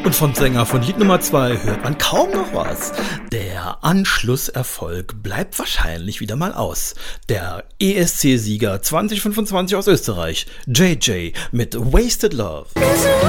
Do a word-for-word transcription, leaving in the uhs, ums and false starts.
Und vom Sänger von Lied Nummer zwei hört man kaum noch was. Der Anschlusserfolg bleibt wahrscheinlich wieder mal aus. Der E S C-Sieger zwanzig fünfundzwanzig aus Österreich, J J mit Wasted Love.